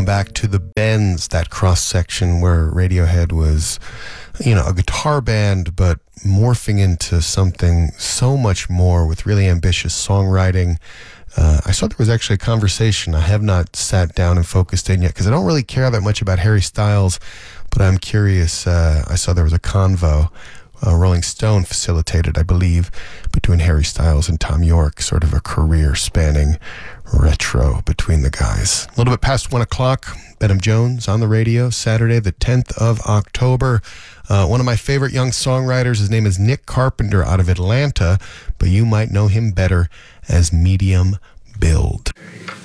back to the Bends, that cross-section where Radiohead was, a guitar band, but morphing into something so much more with really ambitious songwriting. I saw there was actually a conversation. I have not sat down and focused in yet because I don't really care that much about Harry Styles, but I'm curious. I saw there was a convo Rolling Stone facilitated, I believe, between Harry Styles and Thom Yorke, sort of a career-spanning retro between the guys. A little bit past 1 o'clock, Benham Jones on the radio, Saturday, the 10th of October. One of my favorite young songwriters, his name is Nick Carpenter out of Atlanta, but you might know him better as Medium Build.